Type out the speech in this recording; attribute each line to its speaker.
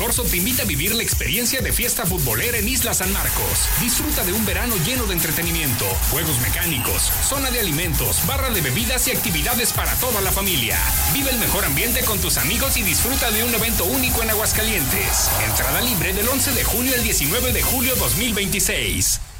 Speaker 1: Corso te invita a vivir la experiencia de fiesta futbolera en Isla San Marcos. Disfruta de un verano lleno de entretenimiento, juegos mecánicos, zona de alimentos, barra de bebidas y actividades para toda la familia. Vive el mejor ambiente con tus amigos y disfruta de un evento único en Aguascalientes. Entrada libre del 11 de junio al 19 de julio 2026.